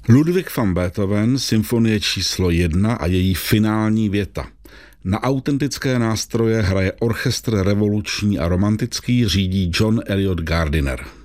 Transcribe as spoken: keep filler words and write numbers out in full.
Ludwig van Beethoven, symfonie číslo jedna a její finální věta. Na autentické nástroje hraje orchestr revoluční a romantický, řídí John Eliot Gardiner.